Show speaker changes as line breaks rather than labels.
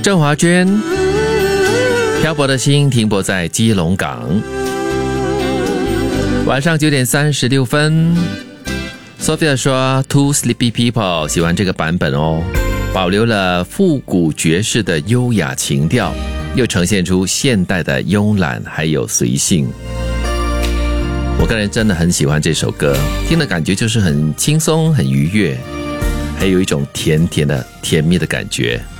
郑华娟，漂泊的心停泊在基隆港。晚上9点36分 Sophia 说 Two Sleepy People 喜欢这个版本哦，保留了复古爵士的优雅情调，又呈现出现代的慵懒还有随性。我个人真的很喜欢这首歌，听的感觉就是很轻松很愉悦，还有一种甜甜的甜蜜的感觉。